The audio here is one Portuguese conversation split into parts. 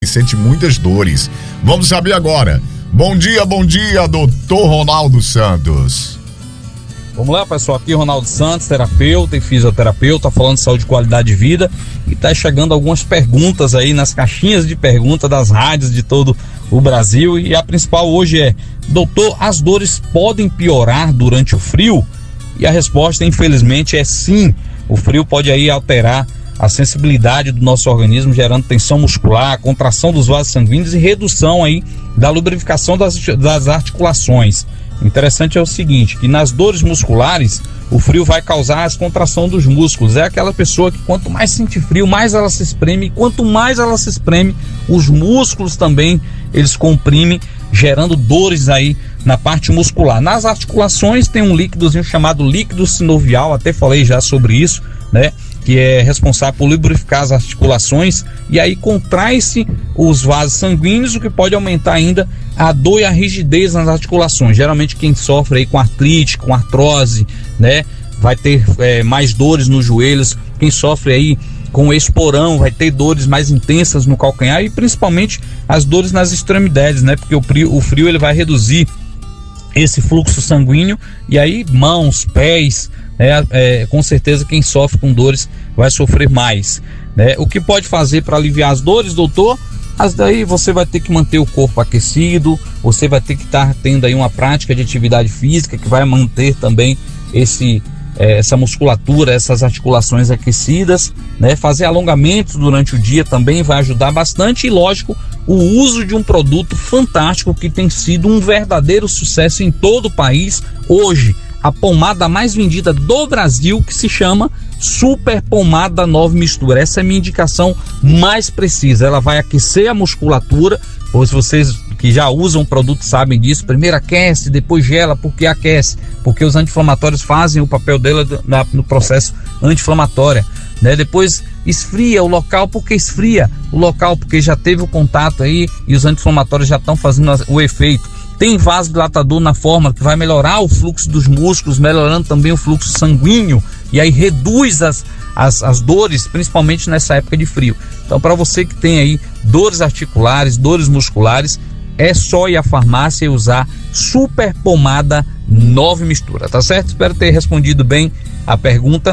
sente muitas dores. Vamos saber agora. Bom dia, doutor Ronaldo Santos. Vamos lá, pessoal, aqui Ronaldo Santos, terapeuta e fisioterapeuta, falando de saúde e qualidade de vida, e tá chegando algumas perguntas aí nas caixinhas de pergunta das rádios de todo o Brasil, e a principal hoje é: doutor, as dores podem piorar durante o frio? E a resposta, infelizmente, é sim. O frio pode aí alterar a sensibilidade do nosso organismo, gerando tensão muscular, contração dos vasos sanguíneos e redução aí da lubrificação das articulações. O interessante é o seguinte, que nas dores musculares, o frio vai causar a contração dos músculos. É aquela pessoa que quanto mais sente frio, mais ela se espreme, e quanto mais ela se espreme, os músculos também, eles comprimem, gerando dores aí na parte muscular. Nas articulações tem um líquidozinho chamado líquido sinovial, até falei já sobre isso, né? Que é responsável por lubrificar as articulações, e aí contrai-se os vasos sanguíneos, o que pode aumentar ainda a dor e a rigidez nas articulações. Geralmente quem sofre aí com artrite, com artrose, né, vai ter mais dores nos joelhos. Quem sofre aí com esporão vai ter dores mais intensas no calcanhar, e principalmente as dores nas extremidades, né, porque o frio ele vai reduzir esse fluxo sanguíneo, e aí mãos, pés, com certeza quem sofre com dores vai sofrer mais, né? O que pode fazer para aliviar as dores, doutor? As daí você vai ter que manter o corpo aquecido, você vai ter que estar tendo aí uma prática de atividade física que vai manter também essa musculatura, essas articulações aquecidas, né? Fazer alongamentos durante o dia também vai ajudar bastante, e lógico, o uso de um produto fantástico que tem sido um verdadeiro sucesso em todo o país hoje, a pomada mais vendida do Brasil, que se chama Super Pomada 9 Mistura. Essa é a minha indicação mais precisa. Ela vai aquecer a musculatura, pois vocês que já usam o produto sabem disso. Primeiro aquece, depois gela. Por que aquece? Porque os anti-inflamatórios fazem o papel dela no processo anti-inflamatório, né? Depois esfria o local. Porque esfria o local? Porque já teve o contato aí e os anti-inflamatórios já estão fazendo o efeito. Tem vasodilatador na fórmula que vai melhorar o fluxo dos músculos, melhorando também o fluxo sanguíneo, e aí reduz as dores, principalmente nessa época de frio. Então, para você que tem aí dores articulares, dores musculares, é só ir à farmácia e usar Super Pomada 9 Mistura, tá certo? Espero ter respondido bem a pergunta.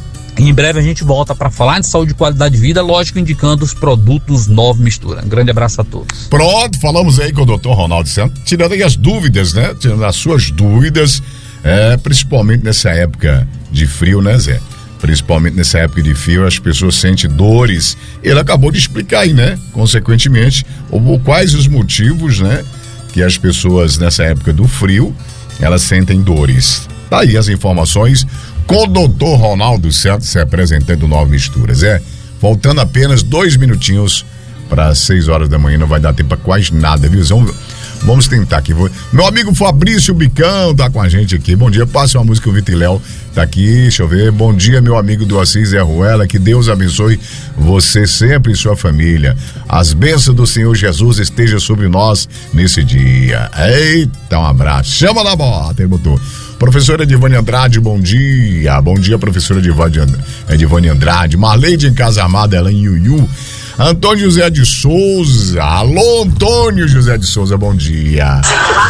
Em breve a gente volta para falar de saúde e qualidade de vida, lógico, indicando os produtos 9 Mistura. Um grande abraço a todos. Pronto, falamos aí com o doutor Ronaldo Santos, tirando aí as dúvidas, né? Tirando as suas dúvidas, principalmente nessa época de frio, né, Zé? Principalmente nessa época de frio, as pessoas sentem dores. Ele acabou de explicar aí, né? Consequentemente, quais os motivos, né? Que as pessoas nessa época do frio, elas sentem dores. Tá aí as informações com o doutor Ronaldo Santos, se apresentando 9 Misturas. Faltando apenas 2 minutinhos para 6 horas da manhã, não vai dar tempo para quase nada, viu? Vamos tentar aqui. Meu amigo Fabrício Bicão tá com a gente aqui. Bom dia, passe uma música, o Vitor Léo tá aqui, deixa eu ver. Bom dia, meu amigo do Assis Zé Ruela, que Deus abençoe você sempre e sua família. As bênçãos do Senhor Jesus estejam sobre nós nesse dia. Eita, um abraço. Chama na bota, ele botou. Professora Edivane Andrade, bom dia. Bom dia, professora Edivane Andrade. Marleide em Casa Amada, ela em Iuiú. Antônio José de Souza. Alô, Antônio José de Souza, bom dia.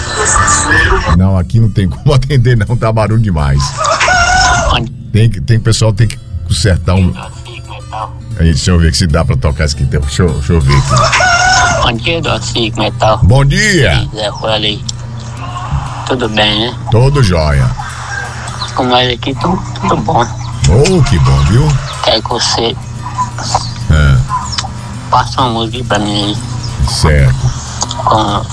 Não, aqui não tem como atender, não, tá barulho demais. Tem pessoal, tem que consertar um. Aí, deixa eu ver se dá pra tocar isso aqui. Deixa eu ver aqui. Bom dia, Docico Metal. Bom dia. Zé Ruela aí. Tudo bem, né? Tudo jóia. Com nós aqui, tudo bom. Oh, que bom, viu? Quero que você passa uma música pra mim aí. Certo. Com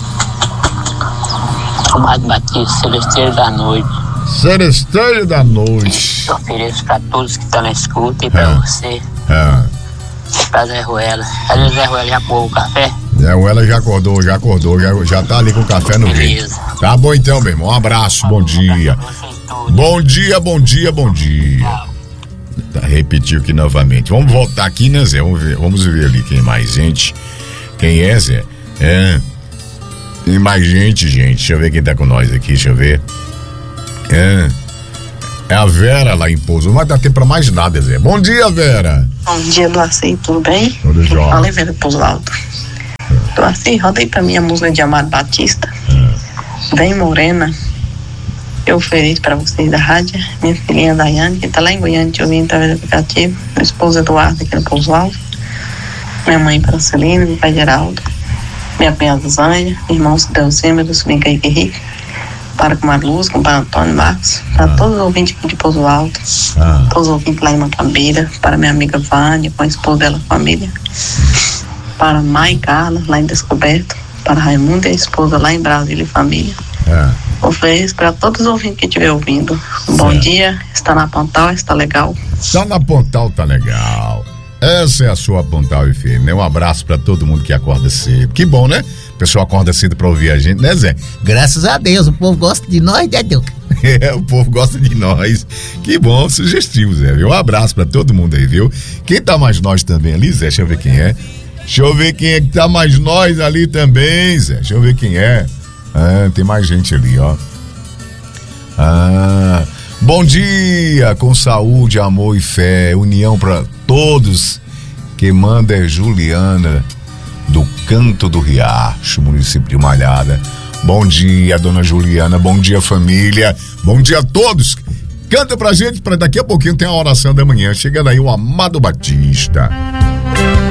o Mário Batista, Celesteiro da Noite. Celesteiro da Noite. Eu ofereço pra todos que estão na escuta e pra você. Pra Zé Ruela. Cadê Zé Ruela? Já pôr o café? Zé Ruela já acordou, já tá ali com o café no meio. Tá bom então, meu irmão. Um abraço, bom dia. Bom dia, bom dia, bom dia. Tá, repetiu aqui novamente. Vamos voltar aqui, né, Zé? Vamos ver ali quem mais, gente. Quem é, Zé? Tem mais gente. Deixa eu ver quem tá com nós aqui, deixa eu ver. É a Vera lá em Pouso. Não vai dar tempo pra mais nada, Zé. Bom dia, Vera. Bom dia, Doacei, tudo bem? Tudo jóia. Fala aí, Vera Pouso Alto. Assim, roda aí pra mim a música de Amado Batista. Bem morena. Eu feliz pra vocês da rádio. Minha filhinha Daiane, que tá lá em Goiânia te ouvindo através do aplicativo. Meu esposo Eduardo, aqui no Pouso Alto. Minha mãe Francelina, meu pai Geraldo. Minha cunhada Zânia, irmão Delcima, do sobrinho Kaique Henrique. Para com Marluz, com o pai Antônio Marcos. Para todos os ouvintes aqui de Pouso Alto. Todos os ouvintes lá em Macambira. Para minha amiga Vânia, com a esposa dela, família. Para Mai e Carla, lá em Descoberto. Para Raimundo e a esposa lá em Brasília e família. Ofereço para todos os ouvintes que estiver ouvindo. Bom dia, está na Pontal, está legal. Está na Pontal, tá legal. Essa é a sua Pontal FM, né? Um abraço para todo mundo que acorda cedo. Que bom, né? O pessoal acorda cedo pra ouvir a gente, né, Zé? Graças a Deus, o povo gosta de nós, né, Duca? O povo gosta de nós. Que bom, sugestivo, Zé, viu? Um abraço pra todo mundo aí, viu? Quem tá mais nós também ali, Zé? Deixa eu ver quem é. Deixa eu ver quem é que tá mais nós ali também, Zé. Deixa eu ver quem é. Tem mais gente ali, ó. Bom dia, com saúde, amor e fé, união pra todos. Quem manda é Juliana, do Canto do Riacho, município de Malhada. Bom dia, dona Juliana, bom dia, família, bom dia a todos. Canta pra gente, pra daqui a pouquinho tem a oração da manhã. Chegando aí o Amado Batista.